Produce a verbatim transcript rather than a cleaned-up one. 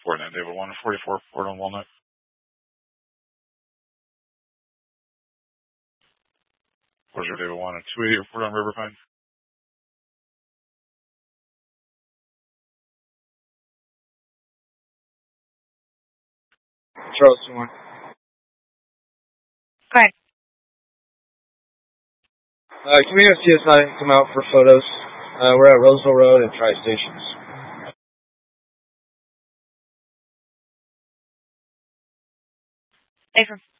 Fort nine, David one forty-four, Fort on Walnut. Where's your David one and two eighty, Fort on Riverpine? Charleston one. Go ahead. Uh, can we have C S I come out for photos? Uh, we're at Roseville Road and Tri-Stations. Affirm.